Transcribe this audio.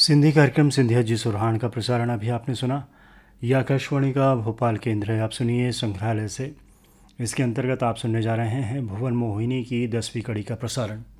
सिंधी कार्यक्रम सिंधिया जी सुरहान का प्रसारण अभी आपने सुना। यह आकाशवाणी का भोपाल केंद्र है। आप सुनिए संग्रहालय से। इसके अंतर्गत आप सुनने जा रहे हैं भुवन मोहिनी की 10वीं कड़ी का प्रसारण।